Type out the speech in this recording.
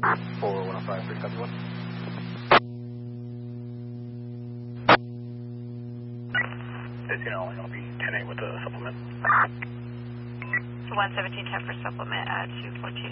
4105, 3 copy 1. 15 I'll be 10-8 with the supplement. So 11710 for supplement at 214.